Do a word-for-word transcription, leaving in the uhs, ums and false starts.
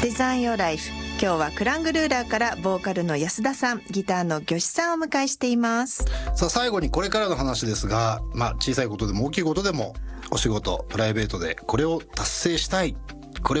デザインヨーライフ。今日はクラングルーラーからボーカルの安田さん、ギターの魚志さんをお迎えしています。 さあ最後にこれからの話ですが、まあ小さいことでも大きいことでもお仕事プライベートでこれを達成したい